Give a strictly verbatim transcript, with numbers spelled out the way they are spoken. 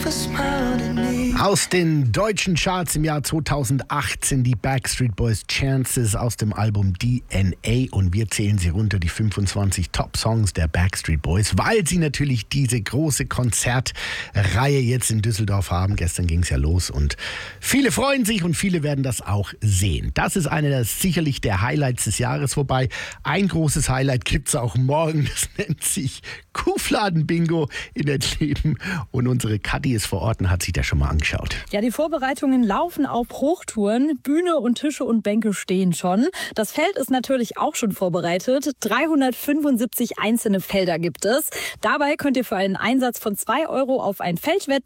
Aus den deutschen Charts im Jahr zweitausendachtzehn die Backstreet Boys Chances aus dem Album D N A und wir zählen sie runter, die fünfundzwanzig Top-Songs der Backstreet Boys, weil sie natürlich diese große Konzertreihe jetzt in Düsseldorf haben. Gestern ging es ja los und viele freuen sich und viele werden das auch sehen. Das ist eine der sicherlich der Highlights des Jahres, wobei ein großes Highlight gibt es auch morgen, das nennt sich Kuhfladen-Bingo in Ettleben und unsere Kathi ist vor Ort und hat sich das schon mal angeschaut. Ja, die Vorbereitungen laufen auf Hochtouren. Bühne und Tische und Bänke stehen schon. Das Feld ist natürlich auch schon vorbereitet. dreihundertfünfundsiebzig einzelne Felder gibt es. Dabei könnt ihr für einen Einsatz von zwei Euro auf ein Feld wetten